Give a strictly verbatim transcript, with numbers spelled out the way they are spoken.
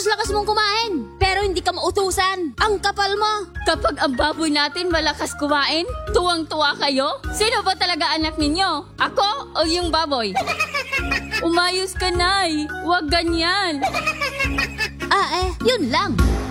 lakas-lakas mong kumain, pero hindi ka mautusan. Ang kapal mo. Kapag ang baboy natin malakas kumain, tuwang-tuwa kayo? Sino ba talaga anak ninyo? Ako o yung baboy? Umayos ka, Nay. Huwag ganyan. Ah eh, yun lang.